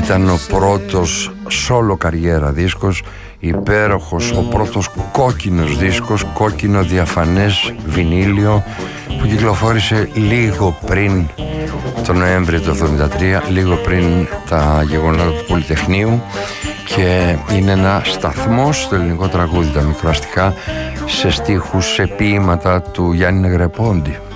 Ήταν ο πρώτος solo καριέρα δίσκος, υπέροχος, ο πρώτος κόκκινος δίσκος, κόκκινο διαφανές βινίλιο, που κυκλοφόρησε λίγο πριν τον Νοέμβριο του 1973, λίγο πριν τα γεγονότα του Πολυτεχνείου, και είναι ένα σταθμός στο ελληνικό τραγούδι, τα μικροαστικά, σε στίχους, σε ποίηματα του Γιάννη Νεγρεπόντη.